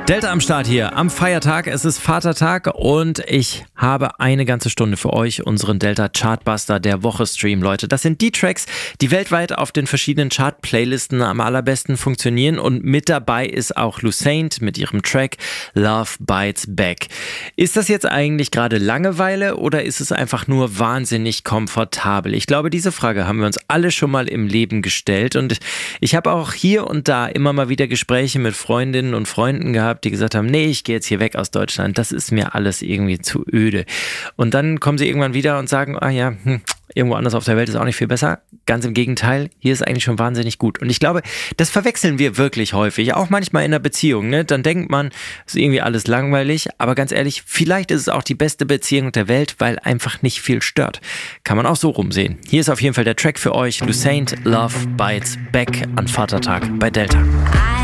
Delta am Start hier am Feiertag. Es ist Vatertag und ich habe eine ganze Stunde für euch unseren Delta Chartbuster der Woche Stream, Leute. Das sind die Tracks, die weltweit auf den verschiedenen Chart-Playlisten am allerbesten funktionieren und mit dabei ist auch Lucent mit ihrem Track Love Bites Back. Ist das jetzt eigentlich gerade Langeweile oder ist es einfach nur wahnsinnig komfortabel? Ich glaube, diese Frage haben wir uns alle schon mal im Leben gestellt und ich habe auch hier und da immer mal wieder Gespräche mit Freundinnen und Freunden gehabt, die gesagt haben, nee, ich gehe jetzt hier weg aus Deutschland, das ist mir alles irgendwie zu öde. Und dann kommen sie irgendwann wieder und sagen, irgendwo anders auf der Welt ist auch nicht viel besser. Ganz im Gegenteil, hier ist eigentlich schon wahnsinnig gut. Und ich glaube, das verwechseln wir wirklich häufig, auch manchmal in einer Beziehung. Ne? Dann denkt man, es ist irgendwie alles langweilig, aber ganz ehrlich, vielleicht ist es auch die beste Beziehung der Welt, weil einfach nicht viel stört. Kann man auch so rumsehen. Hier ist auf jeden Fall der Track für euch, Lucent, Love Bites Back an Vatertag bei Delta.